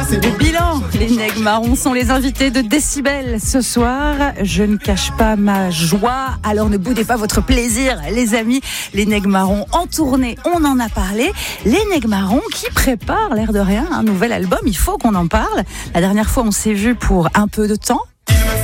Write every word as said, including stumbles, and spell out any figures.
Le bilan, les Nègres Marrons sont les invités de Décibel ce soir. Je ne cache pas ma joie, alors ne boudez pas votre plaisir, les amis. Les Nègres Marrons en tournée, on en a parlé. Les Nègres Marrons qui préparent, l'air de rien, un nouvel album, il faut qu'on en parle. La dernière fois, on s'est vu pour un peu de temps,